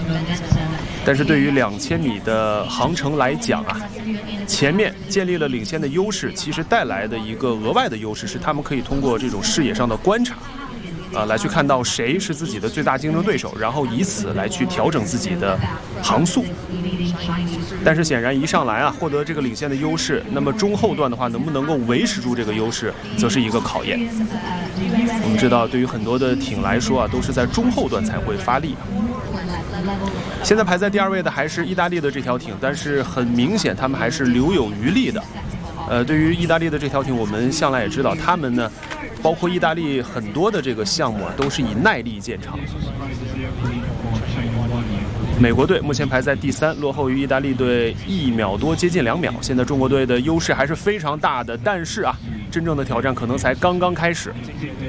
但是对于2000米的航程来讲啊，前面建立了领先的优势，其实带来的一个额外的优势是，他们可以通过这种视野上的观察，来去看到谁是自己的最大竞争对手，然后以此来去调整自己的航速。但是显然一上来啊，获得这个领先的优势，那么中后段的话，能不能够维持住这个优势，则是一个考验。我们知道，对于很多的艇来说啊，都是在中后段才会发力。现在排在第2位的还是意大利的这条艇，但是很明显他们还是留有余力的。对于意大利的这条艇，我们向来也知道，他们呢，包括意大利很多的这个项目啊，都是以耐力见长。美国队目前排在第3，落后于意大利队1秒多，接近2秒。现在中国队的优势还是非常大的，但是啊，真正的挑战可能才刚刚开始。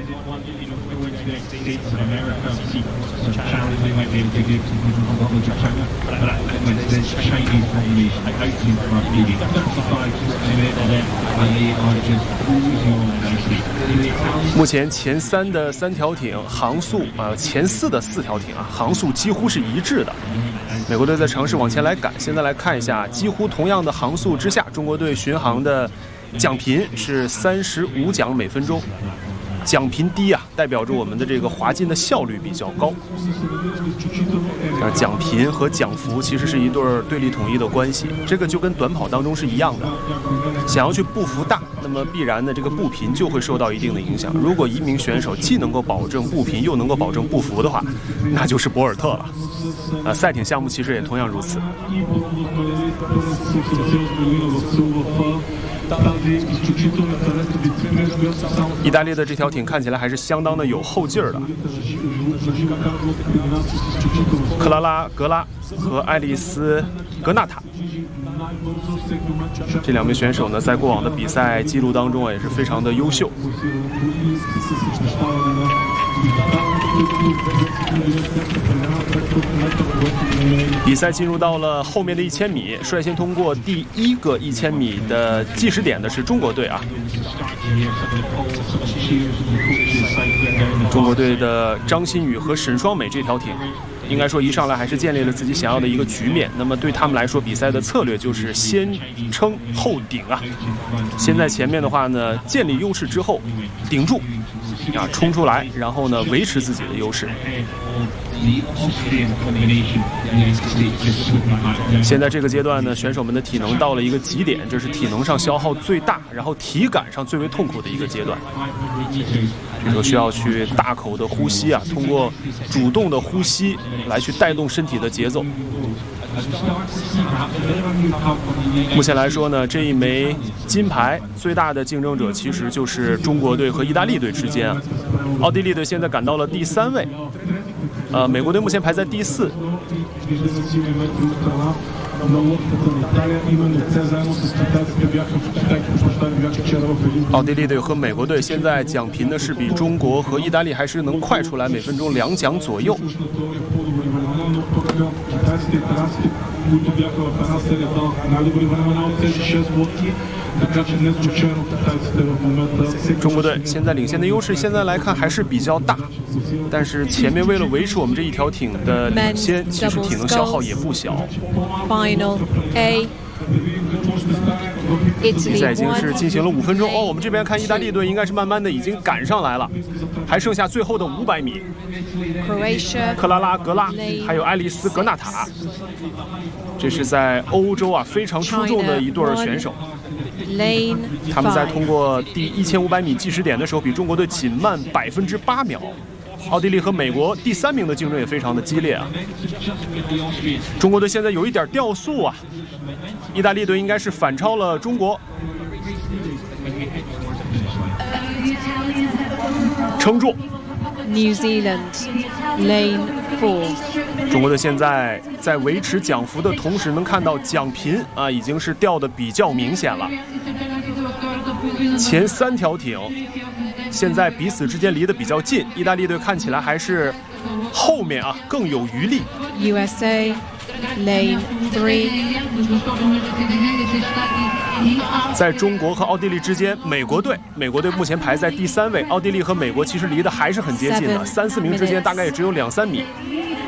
目前前3的3条艇航速前4的4条艇啊，航速几乎是一致的。美国队在尝试往前来赶，现在来看一下，几乎同样的航速之下，中国队巡航的桨频是35桨每分钟。桨频低啊，代表着我们的这个滑进的效率比较高。桨频和桨幅其实是一对对立统一的关系，这个就跟短跑当中是一样的。想要去步幅大，那么必然的这个步频就会受到一定的影响。如果一名选手既能够保证步频，又能够保证步幅的话，那就是博尔特了。赛艇项目其实也同样如此。意大利的这条艇看起来还是相当的有后劲儿的。克拉拉格拉和爱丽丝格纳塔这2名选手呢，在过往的比赛记录当中啊，也是非常的优秀。比赛进入到了后面的1000米，率先通过第1个1000米的计时点的是中国队啊。中国队的张馨予和沈双美这条艇，应该说一上来还是建立了自己想要的一个局面。那么对他们来说，比赛的策略就是先撑后顶啊。先在前面的话呢，建立优势之后顶住啊，冲出来，然后呢维持自己的优势。现在这个阶段呢，选手们的体能到了一个极点，这是体能上消耗最大，然后体感上最为痛苦的一个阶段。这时候需要去大口的呼吸啊，通过主动的呼吸来去带动身体的节奏。目前来说呢，这一枚金牌最大的竞争者其实就是中国队和意大利队之间啊。奥地利队现在赶到了第3位，美国队目前排在第4。奥地利队和美国队现在桨频呢是比中国和意大利还是能快出来，每分钟2桨左右。中国队现在领先的优势，现在来看还是比较大，但是前面为了维持我们这一条艇的领先，其实体能消耗也不小。比赛已经是进行了5分钟哦，我们这边看意大利队应该是慢慢的已经赶上来了，还剩下最后的500米。克拉拉格拉还有爱丽丝格纳塔，这是在欧洲啊非常出众的一对选手。他们在通过第1500米计时点的时候，比中国队仅慢8秒。奥地利和美国第3名的竞争也非常的激烈啊。中国队现在有一点掉速啊，意大利队应该是反超了中国。撑住 New Zealand Lane 4。 中国队现在在维持桨幅的同时，能看到桨频啊已经是掉的比较明显了。前3条艇现在彼此之间离得比较近，意大利队看起来还是后面啊更有余力。 USA Lane 3。 在中国和奥地利之间，美国队目前排在第3位，奥地利和美国其实离得还是很接近的，3、4名之间大概也只有2、3米。